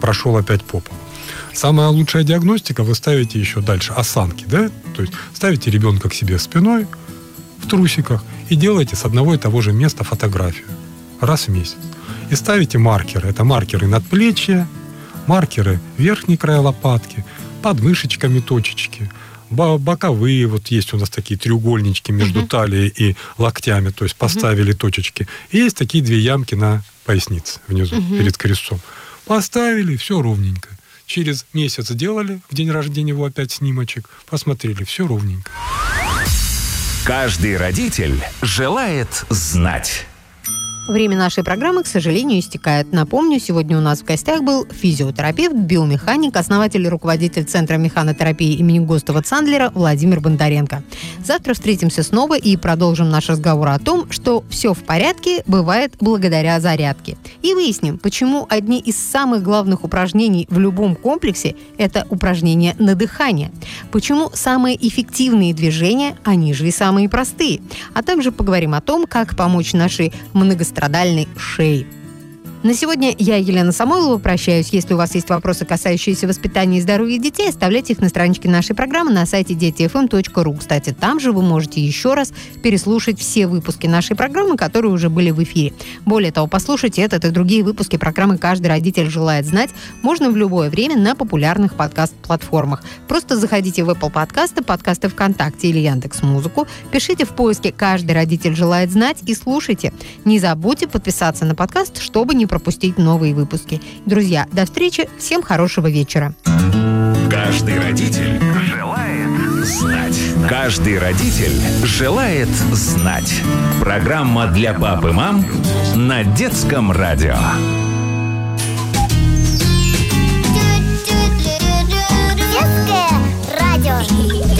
прошел опять по полу. Самая лучшая диагностика, вы ставите еще дальше осанки, да? То есть ставите ребенка к себе спиной в трусиках и делаете с одного и того же места фотографию раз в месяц. И ставите маркеры. Это маркеры надплечья, маркеры верхней края лопатки, под мышечками точечки, боковые, вот есть у нас такие треугольнички между талией и локтями, то есть поставили точечки. И есть такие 2 ямки на пояснице внизу, перед крестцом. Поставили, все ровненько. Через месяц сделали, в день рождения его опять снимочек, посмотрели, все ровненько. Каждый родитель желает знать. Время нашей программы, к сожалению, истекает. Напомню, сегодня у нас в гостях был физиотерапевт, биомеханик, основатель и руководитель Центра механотерапии имени Гостава-Цандлера Владимир Бондаренко. Завтра встретимся снова и продолжим наш разговор о том, что все в порядке бывает благодаря зарядке. И выясним, почему одни из самых главных упражнений в любом комплексе – это упражнения на дыхание. Почему самые эффективные движения, они же и самые простые. А также поговорим о том, как помочь нашей многострадальной шее. На сегодня я, Елена Самойлова, прощаюсь. Если у вас есть вопросы, касающиеся воспитания и здоровья детей, оставляйте их на страничке нашей программы на сайте детифм.ру. Кстати, там же вы можете еще раз переслушать все выпуски нашей программы, которые уже были в эфире. Более того, послушайте этот и другие выпуски программы «Каждый родитель желает знать» можно в любое время на популярных подкаст-платформах. Просто заходите в Apple подкасты, подкасты ВКонтакте или Яндекс.Музыку, пишите в поиске «Каждый родитель желает знать» и слушайте. Не забудьте подписаться на подкаст, чтобы не пропустить новые выпуски. Друзья, до встречи. Всем хорошего вечера. Каждый родитель желает знать. Каждый родитель желает знать. Программа для пап и мам на Детском радио. Детское радио.